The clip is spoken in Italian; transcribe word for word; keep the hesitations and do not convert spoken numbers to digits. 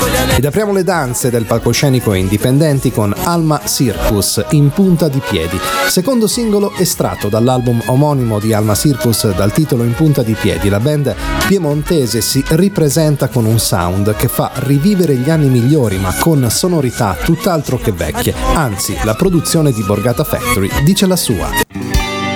Ed apriamo le danze del palcoscenico indipendenti con Alma Circus, In punta di piedi, secondo singolo estratto dall'album omonimo di Alma Circus dal titolo In punta di piedi. La band piemontese si ripresenta con un sound che fa rivivere gli anni migliori, ma con sonorità tutt'altro che vecchie. Anzi, la produzione di Borgata Factory dice la sua.